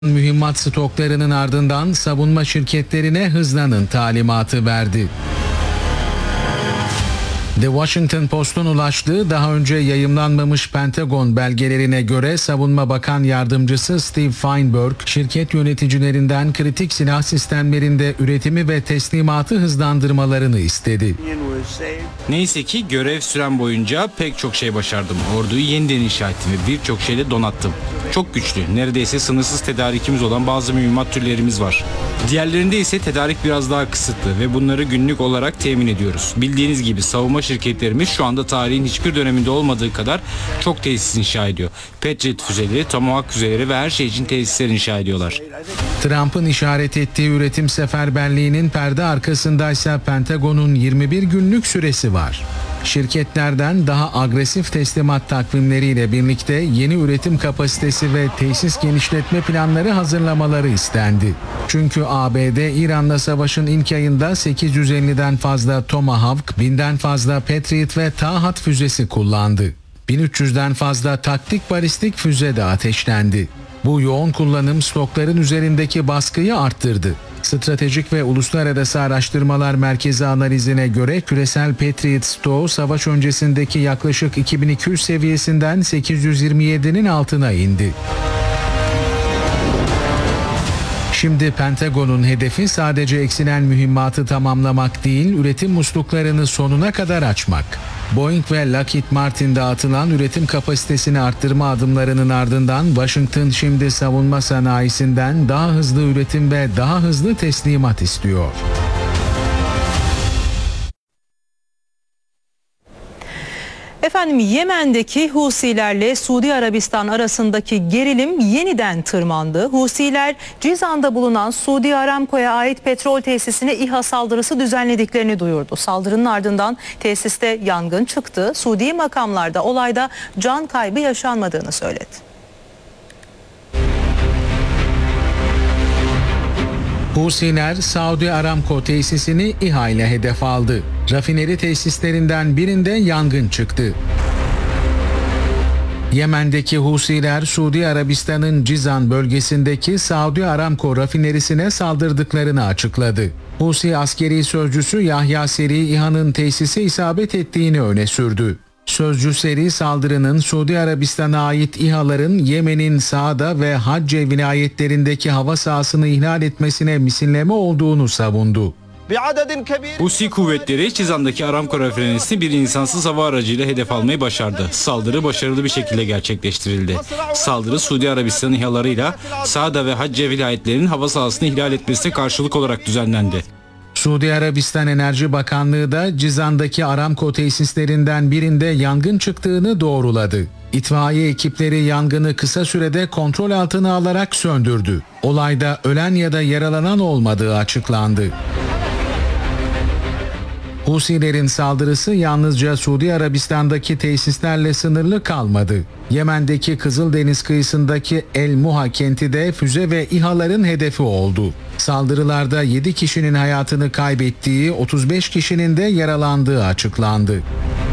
Mühimmat stoklarının ardından savunma şirketlerine hızlanın talimatı verdi. The Washington Post'un ulaştığı daha önce yayımlanmamış Pentagon belgelerine göre Savunma Bakan Yardımcısı Steve Feinberg, şirket yöneticilerinden kritik silah sistemlerinde üretimi ve teslimatı hızlandırmalarını istedi. Neyse ki görev sürem boyunca pek çok şey başardım. Orduyu yeniden inşa ettim ve birçok şeyle donattım. Çok güçlü, neredeyse sınırsız tedarikimiz olan bazı mühimmat türlerimiz var. Diğerlerinde ise tedarik biraz daha kısıtlı ve bunları günlük olarak temin ediyoruz. Bildiğiniz gibi savunma şirketlerimiz şu anda tarihin hiçbir döneminde olmadığı kadar çok tesis inşa ediyor. Patriot füzeleri, Tomahawk füzeleri ve her şey için tesisler inşa ediyorlar. Trump'ın işaret ettiği üretim seferberliğinin perde arkasındaysa Pentagon'un 21 günlük süresi var. Şirketlerden daha agresif teslimat takvimleriyle birlikte yeni üretim kapasitesi ve tesis genişletme planları hazırlamaları istendi. Çünkü ABD, İran'la savaşın ilk ayında 850'den fazla Tomahawk, 1000'den fazla Patriot ve Tahat füzesi kullandı. 1300'den fazla taktik balistik füze de ateşlendi. Bu yoğun kullanım stokların üzerindeki baskıyı arttırdı. Stratejik ve Uluslararası Araştırmalar Merkezi analizine göre küresel Patriot stoğu savaş öncesindeki yaklaşık 2200 seviyesinden 827'nin altına indi. Şimdi Pentagon'un hedefi sadece eksilen mühimmatı tamamlamak değil, üretim musluklarını sonuna kadar açmak. Boeing ve Lockheed Martin'de atılan üretim kapasitesini arttırma adımlarının ardından Washington şimdi savunma sanayisinden daha hızlı üretim ve daha hızlı teslimat istiyor. Efendim, Yemen'deki Husilerle Suudi Arabistan arasındaki gerilim yeniden tırmandı. Husiler Cizan'da bulunan Suudi Aramco'ya ait petrol tesisine İHA saldırısı düzenlediklerini duyurdu. Saldırının ardından tesiste yangın çıktı. Suudi makamlarda olayda can kaybı yaşanmadığını söyledi. Husiler Saudi Aramco tesisini İHA ile hedef aldı. Rafineri tesislerinden birinde yangın çıktı. Yemen'deki Husiler Suudi Arabistan'ın Cizan bölgesindeki Saudi Aramco rafinerisine saldırdıklarını açıkladı. Husi askeri sözcüsü Yahya Seri, İHA'nın tesise isabet ettiğini öne sürdü. Sözcü Seri, saldırının Suudi Arabistan'a ait İHA'ların Yemen'in Saada ve Hacce vilayetlerindeki hava sahasını ihlal etmesine misilleme olduğunu savundu. Husi kuvvetleri Cizan'daki Aramco rafinerisini bir insansız hava aracıyla hedef almayı başardı. Saldırı başarılı bir şekilde gerçekleştirildi. Saldırı Suudi Arabistan İHA'larıyla Saada ve Hacce vilayetlerinin hava sahasını ihlal etmesine karşılık olarak düzenlendi. Suudi Arabistan Enerji Bakanlığı da Cizan'daki Aramco tesislerinden birinde yangın çıktığını doğruladı. İtfaiye ekipleri yangını kısa sürede kontrol altına alarak söndürdü. Olayda ölen ya da yaralanan olmadığı açıklandı. Husilerin saldırısı yalnızca Suudi Arabistan'daki tesislerle sınırlı kalmadı. Yemen'deki Kızıldeniz kıyısındaki El Muha kenti de füze ve İHA'ların hedefi oldu. Saldırılarda 7 kişinin hayatını kaybettiği, 35 kişinin de yaralandığı açıklandı.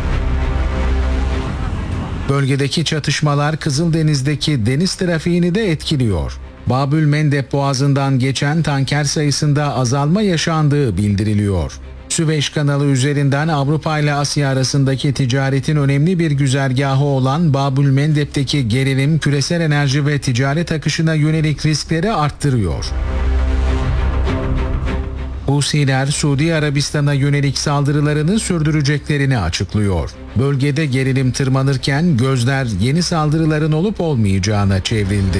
Bölgedeki çatışmalar Kızıldeniz'deki deniz trafiğini de etkiliyor. Babül Mendeb Boğazı'ndan geçen tanker sayısında azalma yaşandığı bildiriliyor. Süveyş kanalı üzerinden Avrupa ile Asya arasındaki ticaretin önemli bir güzergahı olan Babül Mendeb'teki gerilim küresel enerji ve ticaret akışına yönelik riskleri arttırıyor. Husiler Suudi Arabistan'a yönelik saldırılarını sürdüreceklerini açıklıyor. Bölgede gerilim tırmanırken gözler yeni saldırıların olup olmayacağına çevrildi.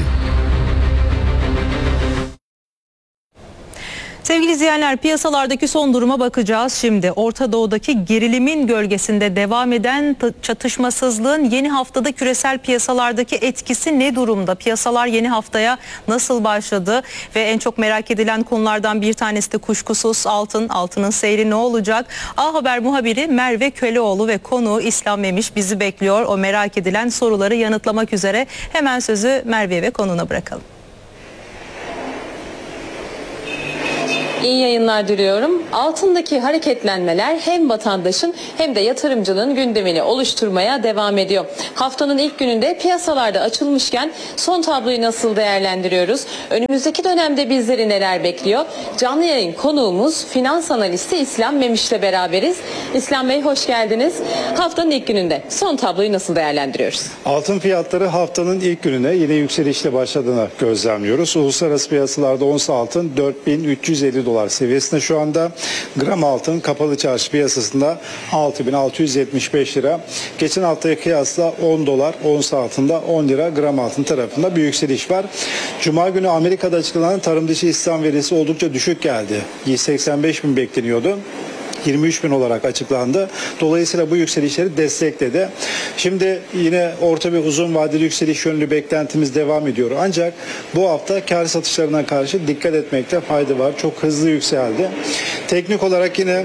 Sevgili izleyenler, piyasalardaki son duruma bakacağız şimdi. Orta Doğu'daki gerilimin gölgesinde devam eden çatışmasızlığın yeni haftada küresel piyasalardaki etkisi ne durumda? Piyasalar yeni haftaya nasıl başladı? Ve en çok merak edilen konulardan bir tanesi de kuşkusuz altın. Altının seyri ne olacak? A Haber muhabiri Merve Köleoğlu ve konuğu İslam Memiş bizi bekliyor. O merak edilen soruları yanıtlamak üzere hemen sözü Merve ve konuğuna bırakalım. İyi yayınlar diliyorum. Altındaki hareketlenmeler hem vatandaşın hem de yatırımcının gündemini oluşturmaya devam ediyor. Haftanın ilk gününde piyasalarda açılmışken son tabloyu nasıl değerlendiriyoruz? Önümüzdeki dönemde bizleri neler bekliyor? Canlı yayın konuğumuz finans analisti İslam Memiş'le beraberiz. İslam Bey hoş geldiniz. Haftanın ilk gününde son tabloyu nasıl değerlendiriyoruz? Altın fiyatları haftanın ilk gününe yine yükselişle başladığını gözlemliyoruz. Uluslararası piyasalarda ons altın 4350 dolar seviyesinde şu anda. Gram altın kapalı çarşı piyasasında 6675 lira. Geçen haftaya kıyasla 10 dolar ons altında 10 lira gram altın tarafında bir yükseliş var. Cuma günü Amerika'da açıklanan tarım dışı istihdam verisi oldukça düşük geldi. 185 bin bekleniyordu. 23 bin olarak açıklandı. Dolayısıyla bu yükselişleri destekledi. Şimdi yine orta ve uzun vadeli yükseliş yönlü beklentimiz devam ediyor. Ancak bu hafta kar satışlarına karşı dikkat etmekte fayda var. Çok hızlı yükseldi. Teknik olarak yine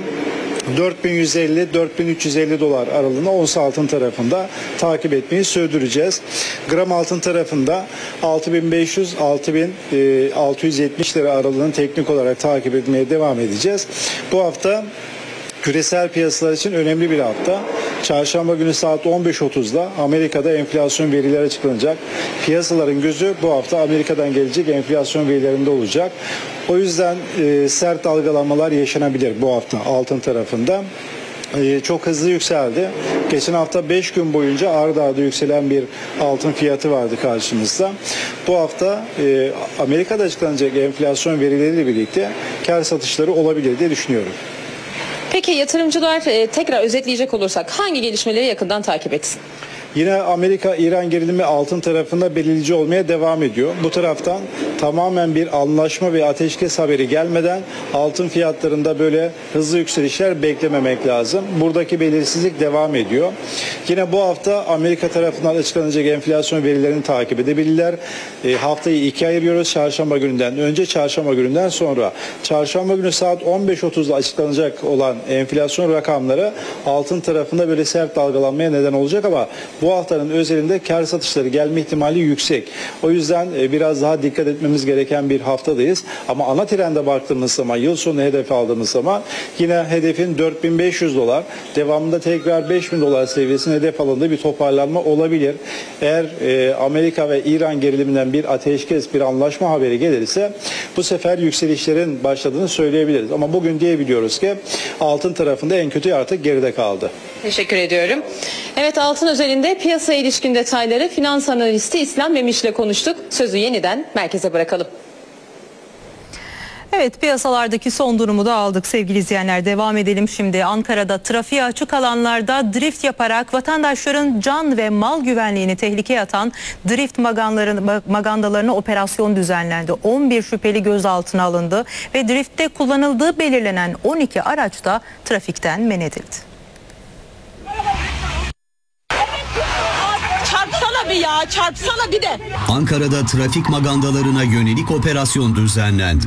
4150-4350 dolar aralığını ons altın tarafında takip etmeyi sürdüreceğiz. Gram altın tarafında 6500-6670 lira aralığını teknik olarak takip etmeye devam edeceğiz. Bu hafta küresel piyasalar için önemli bir hafta. Çarşamba günü saat 15.30'da Amerika'da enflasyon verileri açıklanacak. Piyasaların gözü bu hafta Amerika'dan gelecek enflasyon verilerinde olacak. O yüzden sert dalgalanmalar yaşanabilir bu hafta altın tarafında. Çok hızlı yükseldi. Geçen hafta 5 gün boyunca ardı ardı yükselen bir altın fiyatı vardı karşımızda. Bu hafta Amerika'da açıklanacak enflasyon verileriyle birlikte kar satışları olabilir diye düşünüyorum. Peki yatırımcılar tekrar özetleyecek olursak hangi gelişmeleri yakından takip etsin? Yine Amerika-İran gerilimi altın tarafında belirleyici olmaya devam ediyor. Bu taraftan tamamen bir anlaşma ve ateşkes haberi gelmeden altın fiyatlarında böyle hızlı yükselişler beklememek lazım. Buradaki belirsizlik devam ediyor. Yine bu hafta Amerika tarafından açıklanacak enflasyon verilerini takip edebilirler. Haftayı ikiye ayırıyoruz. Çarşamba gününden önce, çarşamba gününden sonra. Çarşamba günü saat 15.30'da açıklanacak olan enflasyon rakamları altın tarafında böyle sert dalgalanmaya neden olacak ama bu haftanın özelinde kar satışları gelme ihtimali yüksek. O yüzden biraz daha dikkat etmemiz gereken bir haftadayız. Ama ana trende baktığımız zaman, yıl sonu hedef aldığımız zaman yine hedefin 4500 dolar, devamında tekrar 5000 dolar seviyesine hedef alındığı bir toparlanma olabilir. Eğer Amerika ve İran geriliminden bir ateşkes, bir anlaşma haberi gelirse bu sefer yükselişlerin başladığını söyleyebiliriz. Ama bugün diyebiliyoruz ki altın tarafında en kötü artık geride kaldı. Teşekkür ediyorum. Evet, altın özelinde piyasaya ilişkin detayları finans analisti İslam Memiş'le konuştuk. Sözü yeniden merkeze bırakalım. Evet, piyasalardaki son durumu da aldık sevgili izleyenler. Devam edelim şimdi. Ankara'da trafiğe açık alanlarda drift yaparak vatandaşların can ve mal güvenliğini tehlikeye atan drift magandalarına operasyon düzenlendi. 11 şüpheli gözaltına alındı ve driftte kullanıldığı belirlenen 12 araç da trafikten men edildi. Çarpsana bir ya, çarpsana bir de. Ankara'da trafik magandalarına yönelik operasyon düzenlendi.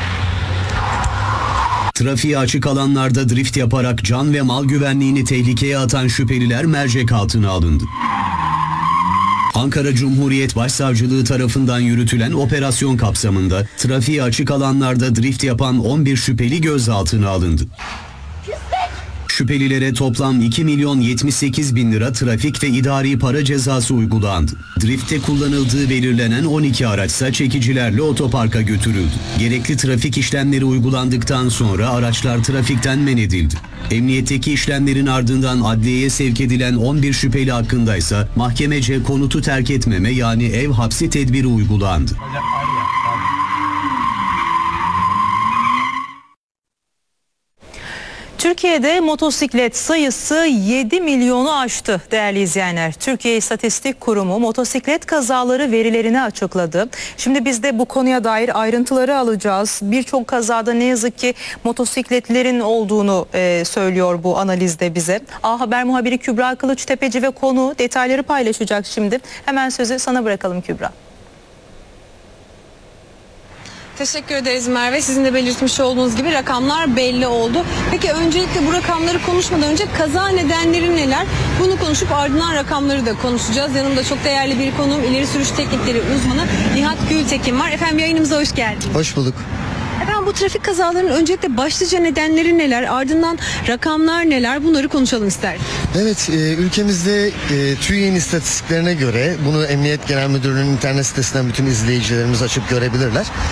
Trafiğe açık alanlarda drift yaparak can ve mal güvenliğini tehlikeye atan şüpheliler mercek altına alındı. Ankara Cumhuriyet Başsavcılığı tarafından yürütülen operasyon kapsamında trafiğe açık alanlarda drift yapan 11 şüpheli gözaltına alındı. Şüphelilere toplam 2.078.000 lira trafik ve idari para cezası uygulandı. Driftte kullanıldığı belirlenen 12 araçsa çekicilerle otoparka götürüldü. Gerekli trafik işlemleri uygulandıktan sonra araçlar trafikten men edildi. Emniyetteki işlemlerin ardından adliyeye sevk edilen 11 şüpheli hakkındaysa mahkemece konutu terk etmeme yani ev hapsi tedbiri uygulandı. Türkiye'de motosiklet sayısı 7 milyonu aştı değerli izleyenler. Türkiye İstatistik Kurumu motosiklet kazaları verilerini açıkladı. Şimdi biz de bu konuya dair ayrıntıları alacağız. Birçok kazada ne yazık ki motosikletlerin olduğunu söylüyor bu analizde bize. A Haber muhabiri Kübra Kılıçtepeci ve konu detayları paylaşacak şimdi. Hemen sözü sana bırakalım Kübra. Teşekkür ederiz Merve. Sizin de belirtmiş olduğunuz gibi rakamlar belli oldu. Peki öncelikle bu rakamları konuşmadan önce kaza nedenleri neler? Bunu konuşup ardından rakamları da konuşacağız. Yanımda çok değerli bir konuğum, ileri sürüş teknikleri uzmanı Nihat Gültekin var. Efendim yayınımıza hoş geldiniz. Hoş bulduk. Efendim zaman bu trafik kazalarının öncelikle başlıca nedenleri neler, ardından rakamlar neler, bunları konuşalım isterim. Evet, ülkemizde TÜİK'in istatistiklerine göre, bunu Emniyet Genel Müdürlüğü'nün internet sitesinden bütün izleyicilerimiz açıp görebilirler.